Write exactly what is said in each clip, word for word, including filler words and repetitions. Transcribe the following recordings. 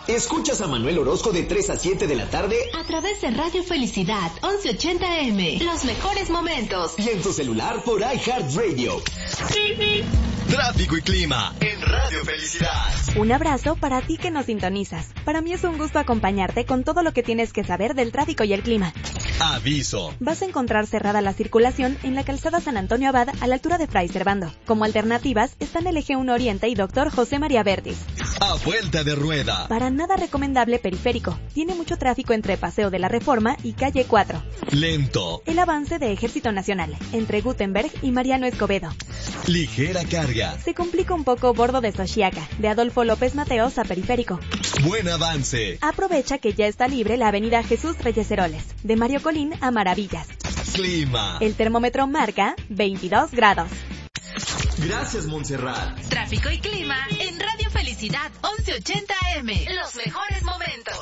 Escuchas a Manuel Orozco de tres a siete de la tarde a través de Radio Felicidad once ochenta eme. Los mejores momentos. Y en tu celular por iHeartRadio. Tráfico y clima en Radio Felicidad. Un abrazo para ti que nos sintonizas. Para mí es un gusto acompañarte con todo lo que tienes que saber del tráfico y el clima. Aviso. Vas a encontrar cerrada la circulación en la calzada San Antonio Abad a la altura de Fray Servando. Como alternativas están el Eje uno Oriente y Doctor José María Vértiz. A vuelta de rueda. Para nada recomendable Periférico. Tiene mucho tráfico entre Paseo de la Reforma y Calle cuatro. Lento. El avance de Ejército Nacional entre Gutenberg y Mariano Escobedo. Ligera carga. Se complica un poco bordo de Xochiaca, de Adolfo López Mateos a Periférico. Buen avance. Aprovecha que ya está libre la avenida Jesús Reyes Heroles, de Mario Colín a Maravillas. Clima. El termómetro marca veintidós grados. Gracias, Montserrat. Tráfico y clima en Radio Felicidad once ochenta eme. Los mejores momentos.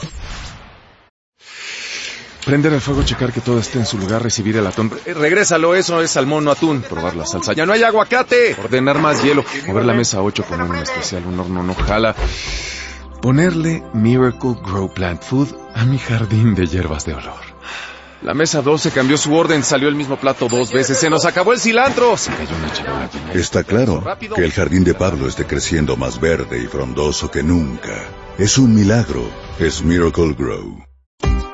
Prender el fuego, checar que todo esté en su lugar, recibir el atún. Eh, regrésalo, eso es salmón, no atún. Probar la salsa. ¡Ya no hay aguacate! Ordenar más hielo. Mover la mesa ocho, poner un especial, un horno no jala. Ponerle Miracle Grow Plant Food a mi jardín de hierbas de olor. La mesa doce cambió su orden, salió el mismo plato dos veces. ¡Se nos acabó el cilantro! Se cayó una charola. Está claro que el jardín de Pablo esté creciendo más verde y frondoso que nunca. Es un milagro. Es Miracle Grow.